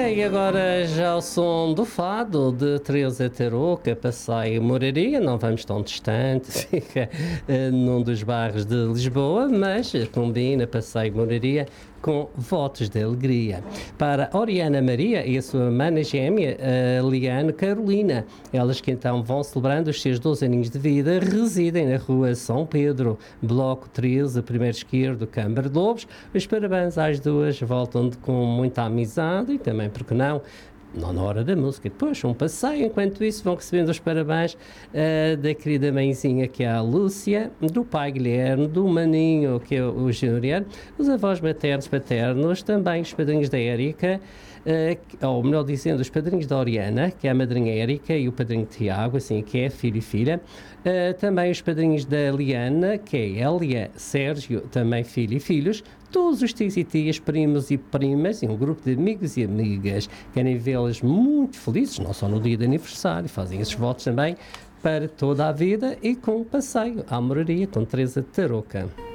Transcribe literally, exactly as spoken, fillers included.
E agora já o som do fado de Teresa Tarouca, Passeio Moraria, não vamos tão distante, fica uh, num dos bairros de Lisboa, mas combina Passeio Moraria com votos de alegria. Para Oriana Maria e a sua mana gêmea, a Liane Carolina, elas que então vão celebrando os seus doze aninhos de vida, residem na rua São Pedro, bloco treze, primeiro esquerdo, Câmara de Lobos. Os parabéns às duas, voltam de, com muita amizade e também, porque não, não na hora da música, depois um passeio. Enquanto isso vão recebendo os parabéns uh, da querida mãezinha, que é a Lúcia, do pai Guilherme, do maninho, que é o Júnior, os avós maternos, paternos, também os padrinhos da Érica, uh, ou melhor dizendo, os padrinhos da Oriana, que é a madrinha Érica, e o padrinho Tiago, assim, que é filho e filha, uh, também os padrinhos da Liana, que é Hélia, Sérgio, também filho e filhos, todos os tios e tias, primos e primas, e um grupo de amigos e amigas. Querem vê-las muito felizes, não só no dia de aniversário, fazem esses votos também para toda a vida e com um passeio à moraria com Teresa Tarouca.